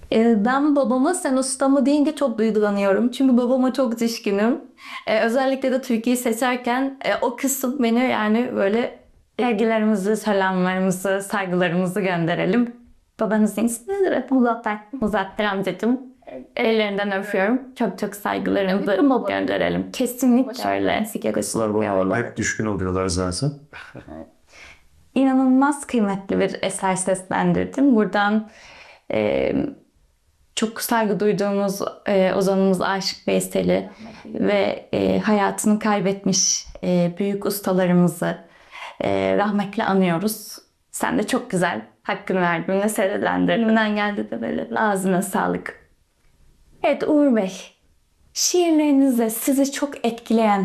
Ben babama sen usta mı deyince çok duygulanıyorum. Çünkü babama çok düşkünüm. Özellikle de Türkiye'yi seçerken o kısım beni yani böyle sevgilerimizi, selamlarımızı, saygılarımızı gönderelim. Babanızın ismi nedir? Muzaffer amcacığım. Ellerinden öpüyorum. Çok çok saygılarımızı gönderelim. Kesinlikle öyle. Hep düşkün oluyorlar zaten. İnanılmaz kıymetli bir eser seslendirdim. Buradan e, çok saygı duyduğumuz ozanımız Aşık Veysel'i ve hayatını kaybetmiş büyük ustalarımızı rahmetle anıyoruz. Sen de çok güzel hakkını verdin ve seslendirdin. Elimden geldi de böyle ağzına sağlık. Evet Uğur Bey, şiirlerinizde sizi çok etkileyen